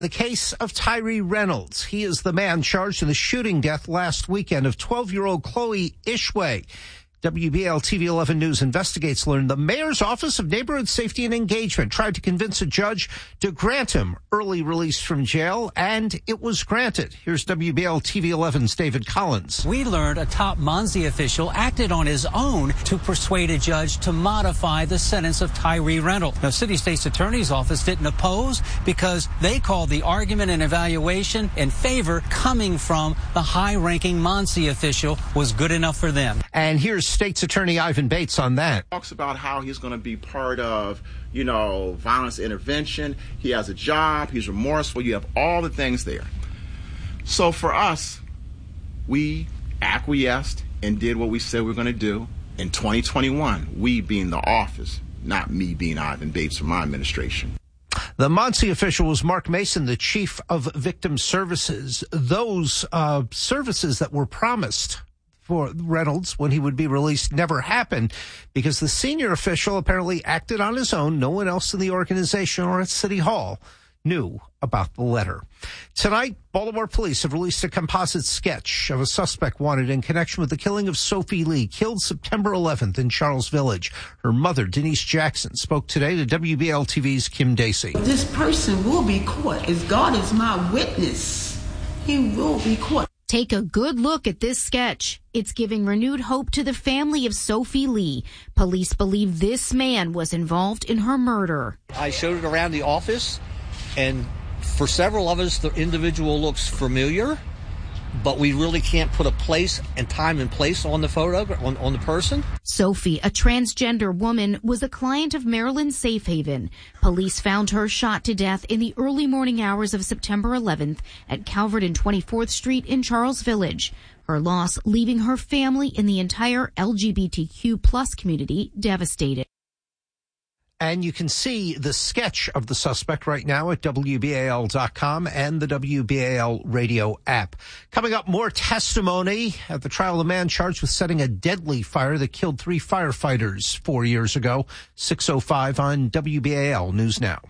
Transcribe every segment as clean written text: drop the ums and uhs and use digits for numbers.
The case of Tyree Reynolds. He is the man charged in the shooting death last weekend of 12-year-old Chloe Ishway. WBAL TV 11 News investigates learned the mayor's Office of Neighborhood Safety and Engagement tried to convince a judge to grant him early release from jail, and it was granted. Here's WBAL TV 11's David Collins. We learned a top Muncie official acted on his own to persuade a judge to modify the sentence of Tyree Reynolds. Now, City State's Attorney's Office didn't oppose because they called the argument and evaluation in favor coming from the high-ranking Muncie official was good enough for them. And here's State's Attorney Ivan Bates on that. Talks about how he's going to be part of, violence intervention. He has a job. He's remorseful. You have all the things there. So for us, we acquiesced and did what we said we were going to do. In 2021, we being the office, not me being Ivan Bates from my administration. The Muncie official was Mark Mason, the chief of victim services. Those services that were promised for Reynolds when he would be released never happened because the senior official apparently acted on his own. No one else in the organization or at City Hall knew about the letter. Tonight, Baltimore police have released a composite sketch of a suspect wanted in connection with the killing of Sophie Lee, killed September 11th in Charles Village. Her mother, Denise Jackson, spoke today to WBAL TV's Kim Dacey. This person will be caught. As God is my witness, he will be caught. Take a good look at this sketch. It's giving renewed hope to the family of Sophie Lee. Police believe this man was involved in her murder. I showed it around the office, and for several of us, the individual looks familiar, but we really can't put a place and time and place on the photo, on the person. Sophie, a transgender woman, was a client of Maryland Safe Haven. Police found her shot to death in the early morning hours of September 11th at Calvert and 24th Street in Charles Village. Her loss leaving her family and the entire LGBTQ plus community devastated. And you can see the sketch of the suspect right now at WBAL.com and the WBAL radio app. Coming up, more testimony at the trial of a man charged with setting a deadly fire that killed 3 firefighters 4 years ago. 6:05 on WBAL News Now.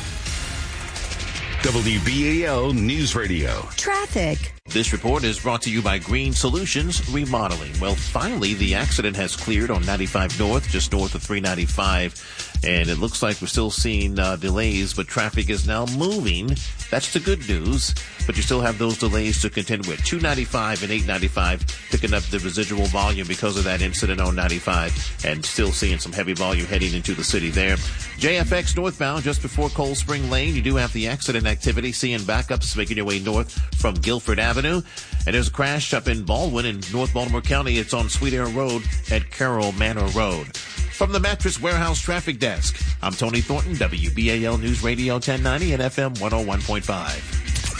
WBAL News Radio. Traffic. This report is brought to you by Green Solutions Remodeling. Well, finally, the accident has cleared on 95 North, just north of 395. And it looks like we're still seeing delays, but traffic is now moving. That's the good news. But you still have those delays to contend with. 295 and 895 picking up the residual volume because of that incident on 95 and still seeing some heavy volume heading into the city there. JFX northbound just before Cold Spring Lane. You do have the accident activity, seeing backups making your way north from Guilford Avenue. And there's a crash up in Baldwin in North Baltimore County. It's on Sweet Air Road at Carroll Manor Road. From the Mattress Warehouse Traffic Desk, I'm Tony Thornton, WBAL News Radio 1090 and FM 101.5.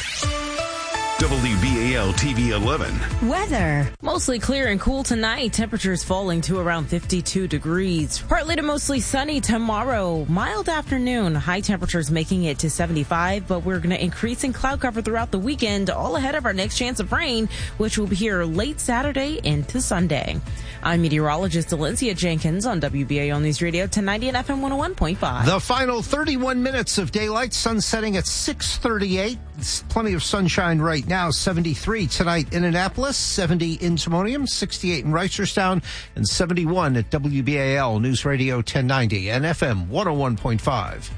WBAL TV 11. Weather. Mostly clear and cool tonight. Temperatures falling to around 52 degrees. Partly to mostly sunny tomorrow. Mild afternoon. High temperatures making it to 75, but we're going to increase in cloud cover throughout the weekend, all ahead of our next chance of rain, which will be here late Saturday into Sunday. I'm meteorologist Valencia Jenkins on WBAL News Radio 1090 and FM 101.5. The final 31 minutes of daylight, sun setting at 6:38. It's plenty of sunshine right now. 73 tonight in Annapolis, 70 in Timonium, 68 in Reisterstown, and 71 at WBAL News Radio 1090 and FM 101.5.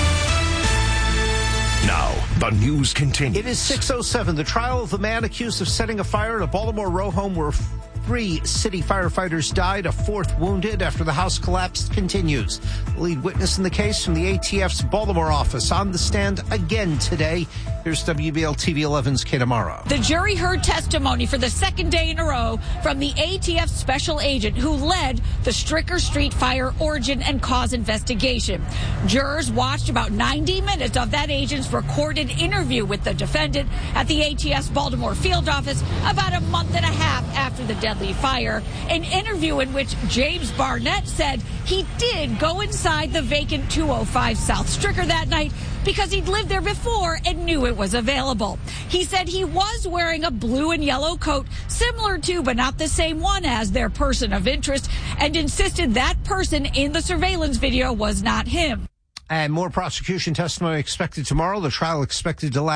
Now, the news continues. It is 6:07. The trial of the man accused of setting a fire at a Baltimore row home where 3 city firefighters died, a 4th wounded after the house collapsed continues. The lead witness in the case from the ATF's Baltimore office on the stand again today. Here's WBAL TV 11's Kate Amara. The jury heard testimony for the second day in a row from the ATF special agent who led the Stricker Street fire origin and cause investigation. Jurors watched about 90 minutes of that agent's recorded interview with the defendant at the ATF's Baltimore field office about a month and a half after the deadly fire. An interview in which James Barnett said he did go inside the vacant 205 South Stricker that night because he'd lived there before and knew it was available. He said he was wearing a blue and yellow coat similar to but not the same one as their person of interest and insisted that person in the surveillance video was not him. And more prosecution testimony expected tomorrow. The trial expected to last